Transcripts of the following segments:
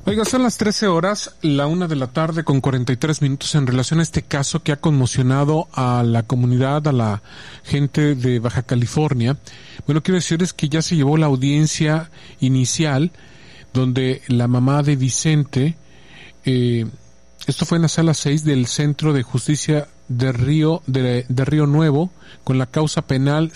Oiga, son las 13 horas, la 1 de la tarde con 43 minutos en relación a este caso que ha conmocionado a la comunidad, a la gente de Baja California. Bueno, quiero decirles que ya se llevó la audiencia inicial donde la mamá de Vicente, esto fue en la sala 6 del Centro de Justicia de Río Nuevo, con la causa penal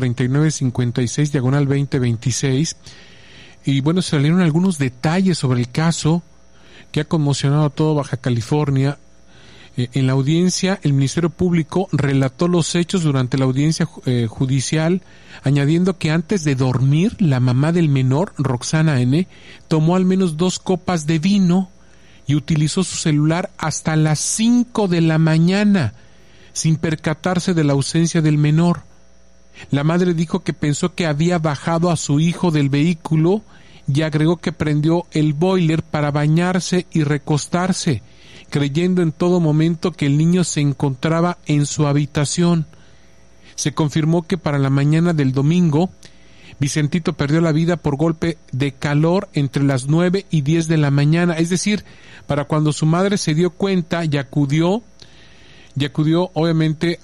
03956/2026. Y bueno, salieron algunos detalles sobre el caso que ha conmocionado a todo Baja California. En la audiencia, el Ministerio Público relató los hechos durante la audiencia judicial, añadiendo que antes de dormir, la mamá del menor, Roxana N., tomó al menos 2 copas de vino y utilizó su celular hasta las 5 de la mañana, sin percatarse de la ausencia del menor. La madre dijo que pensó que había bajado a su hijo del vehículo y agregó que prendió el boiler para bañarse y recostarse, creyendo en todo momento que el niño se encontraba en su habitación. Se confirmó que para la mañana del domingo, Vicentito perdió la vida por golpe de calor entre las 9 y 10 de la mañana, es decir, para cuando su madre se dio cuenta y acudió obviamente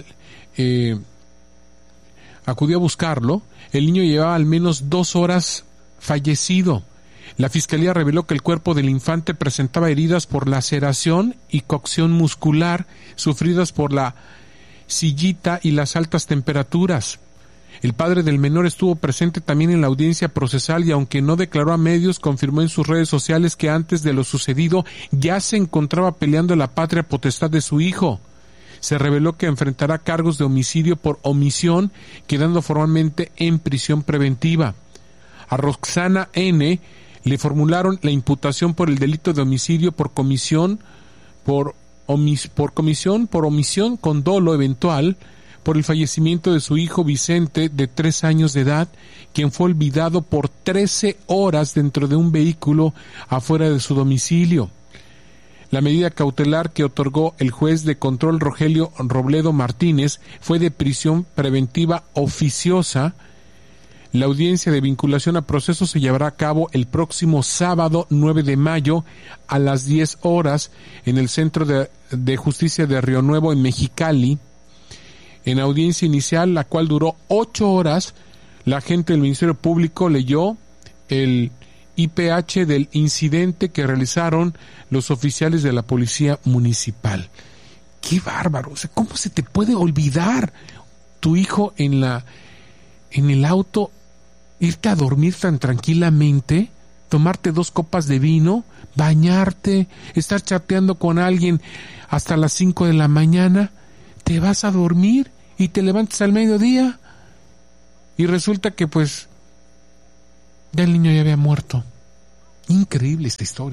acudió a buscarlo. El niño llevaba al menos 2 horas fallecido. La fiscalía reveló que el cuerpo del infante presentaba heridas por laceración y cocción muscular sufridas por la sillita y las altas temperaturas. El padre del menor estuvo presente también en la audiencia procesal y aunque no declaró a medios, confirmó en sus redes sociales que antes de lo sucedido ya se encontraba peleando la patria potestad de su hijo. Se reveló que enfrentará cargos de homicidio por omisión, quedando formalmente en prisión preventiva. A Roxana N. le formularon la imputación por el delito de homicidio por omisión con dolo eventual por el fallecimiento de su hijo Vicente, de 3 años de edad, quien fue olvidado por 13 horas dentro de un vehículo afuera de su domicilio. La medida cautelar que otorgó el juez de control Rogelio Robledo Martínez fue de prisión preventiva oficiosa. La audiencia de vinculación a proceso se llevará a cabo el próximo sábado 9 de mayo a las 10 horas en el Centro de Justicia de Río Nuevo en Mexicali. En audiencia inicial, la cual duró 8 horas, la agente del Ministerio Público leyó el IPH del incidente que realizaron los oficiales de la Policía Municipal. ¡Qué bárbaro! O sea, ¿cómo se te puede olvidar tu hijo en el auto, irte a dormir tan tranquilamente, tomarte 2 copas de vino, bañarte, estar chateando con alguien hasta las 5 de la mañana, te vas a dormir y te levantas al mediodía y resulta que pues ya el niño ya había muerto? Increíble esta historia.